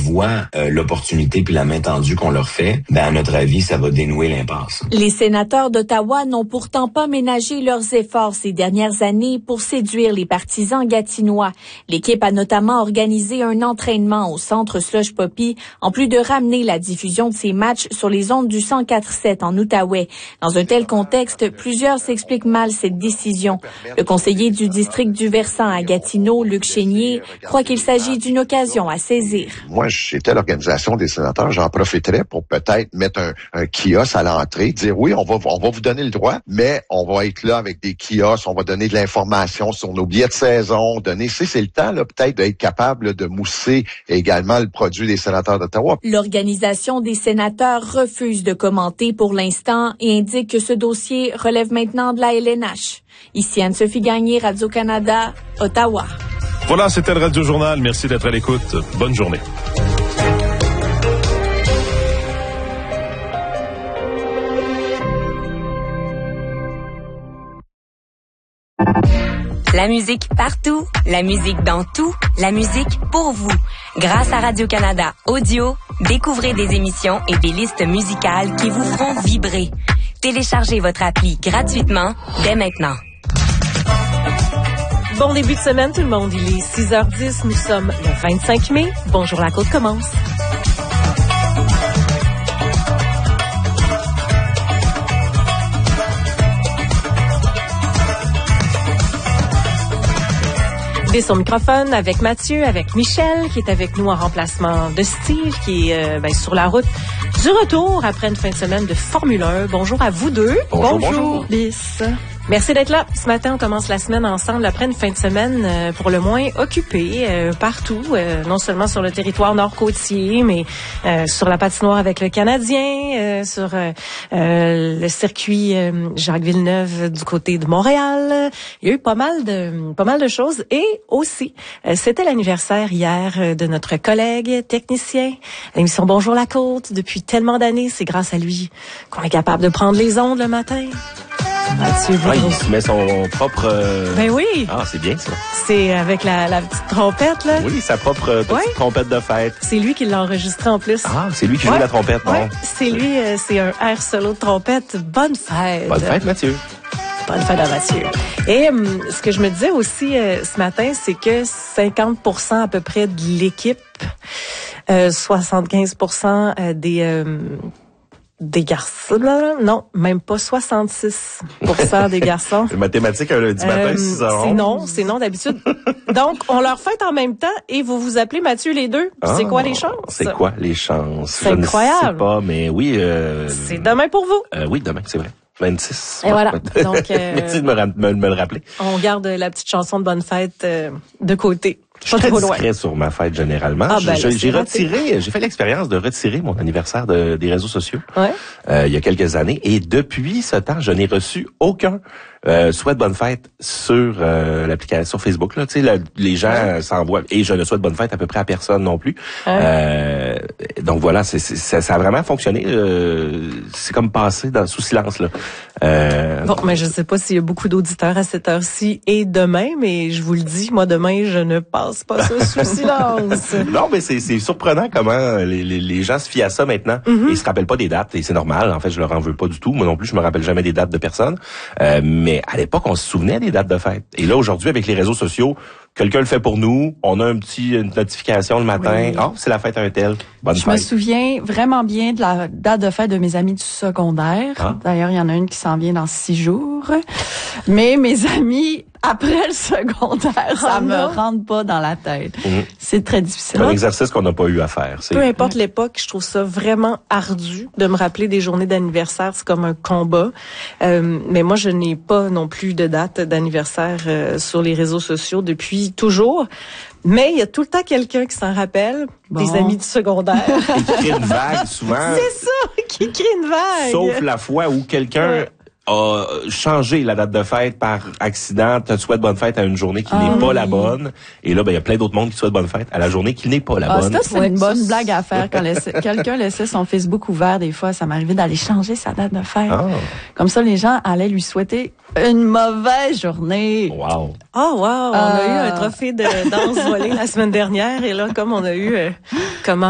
voient l'opportunité puis la main tendue qu'on leur fait, à notre avis, ça va dénouer l'impasse. Les sénateurs d'Ottawa n'ont pourtant pas ménagé leurs efforts ces dernières années pour séduire les partisans gatinois. L'équipe a notamment organisé un entraînement au centre Slush Poppy, en plus de ramener la diffusion de ces matchs sur les ondes du 104.7 en Outaouais. Dans un tel contexte, plusieurs s'expliquent mal cette décision. Le conseiller du district du Versant à Gatineau, Luc Chénier, croit qu'il s'agit d'une occasion à saisir. Moi, j'étais à l'organisation des sénateurs, j'en profiterais pour peut-être mettre un kiosque à l'entrée, dire oui, on va vous donner le droit, mais on va être là avec des kiosques, on va donner de l'information sur nos billets de saison, c'est le temps là peut-être d'être capable de mousser également le produit des sénateurs d'Ottawa. L'organisation des sénateurs refuse de commenter pour l'instant et indique que ce dossier relève maintenant de la LNH. Ici Anne-Sophie Gagné, Radio-Canada, Ottawa. Voilà, c'était le Radio Journal. Merci d'être à l'écoute. Bonne journée. La musique partout, la musique dans tout, la musique pour vous. Grâce à Radio-Canada Audio, découvrez des émissions et des listes musicales qui vous feront vibrer. Téléchargez votre appli gratuitement dès maintenant. Bon début de semaine tout le monde, il est 6h10, nous sommes le 25 mai. Bonjour, la côte commence. Son microphone avec Mathieu, avec Michel qui est avec nous en remplacement de Steve qui est sur la route du retour après une fin de semaine de Formule 1. Bonjour à vous deux. Bonjour. Bis. Merci d'être là. Ce matin, on commence la semaine ensemble après une fin de semaine pour le moins occupée partout, non seulement sur le territoire nord-côtier, mais sur la patinoire avec le Canadien, sur le circuit Jacques Villeneuve du côté de Montréal. Il y a eu pas mal de choses. Et aussi, c'était l'anniversaire hier de notre collègue technicien. L'émission Bonjour la Côte, depuis tellement d'années, c'est grâce à lui qu'on est capable de prendre les ondes le matin. Mathieu, il se met son propre... Ben oui. Ah, c'est bien ça. C'est avec la petite trompette, là. Oui, sa propre petite trompette de fête. C'est lui qui l'a enregistré en plus. Ah, c'est lui qui joue la trompette, non? Oui, c'est lui, c'est un air solo de trompette. Bonne fête. Bonne fête, Mathieu. Bonne fête à Mathieu. Et ce que je me disais aussi ce matin, c'est que 50% à peu près de l'équipe, 75% des garçons, non, même pas 66% des garçons. C'est mathématique un lundi matin, 6h11. C'est non d'habitude. Donc, on leur fête en même temps et vous vous appelez Mathieu les deux. C'est quoi les chances? C'est quoi les chances? C'est incroyable. Je ne sais pas, mais oui. C'est demain pour vous. Oui, demain, c'est vrai. 26. Et voilà. Donc, merci de me le rappeler. On garde la petite chanson de bonne fête de côté. Je suis très discret sur ma fête généralement. J'ai fait l'expérience de retirer mon anniversaire des réseaux sociaux il y a quelques années et depuis ce temps, je n'ai reçu aucun souhait de bonne fête sur l'application Facebook. Là, tu sais, les gens s'envoient et je ne souhaite bonne fête à peu près à personne non plus. Donc voilà, ça a vraiment fonctionné. C'est comme passé sous silence là. Bon, mais je sais pas s'il y a beaucoup d'auditeurs à cette heure-ci et demain, mais je vous le dis, moi demain, je ne passe pas ça sous silence. Non, mais c'est surprenant comment les gens se fient à ça maintenant. Ils se rappellent pas des dates et c'est normal. En fait, je leur en veux pas du tout. Moi non plus, je me rappelle jamais des dates de personne. Mais à l'époque, on se souvenait des dates de fête. Et là, aujourd'hui, avec les réseaux sociaux, quelqu'un le fait pour nous. On a une notification le matin. Oui. Oh, c'est la fête à un tel. Bonne fête. Je me souviens vraiment bien de la date de fête de mes amis du secondaire. Ah. D'ailleurs, il y en a une qui s'en vient dans 6 jours. Mais mes amis, après le secondaire, ça me rentre pas dans la tête. C'est très difficile. C'est un exercice qu'on n'a pas eu à faire. Peu importe l'époque, je trouve ça vraiment ardu de me rappeler des journées d'anniversaire. C'est comme un combat. Mais moi, je n'ai pas non plus de date d'anniversaire sur les réseaux sociaux depuis toujours. Mais il y a tout le temps quelqu'un qui s'en rappelle, des amis du secondaire. Et qui crée une vague, souvent. C'est ça, qui crée une vague. Sauf la fois où quelqu'un a changé la date de fête par accident, te souhaite bonne fête à une journée qui n'est pas la bonne. Et là, il y a plein d'autres mondes qui souhaitent bonne fête à la journée qui n'est pas la bonne. Ça, c'est une bonne blague à faire. Quand quelqu'un laissait son Facebook ouvert, des fois, ça m'arrivait d'aller changer sa date de fête. Comme ça, les gens allaient lui souhaiter une mauvaise journée. Wow. Oh, wow. On a eu un trophée de danse volée la semaine dernière. Et là, comme on a eu, comment